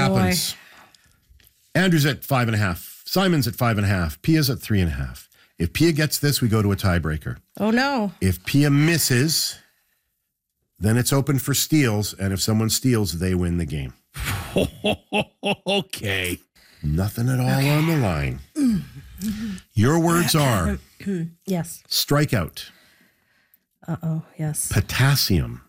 happens. Andrew's at 5.5. Simon's at 5.5. Pia's at 3.5. If Pia gets this, we go to a tiebreaker. Oh, no. If Pia misses, then it's open for steals. And if someone steals, they win the game. Okay. Nothing at all on the line. Your words are Yes. strikeout, Uh-oh. Yes. potassium,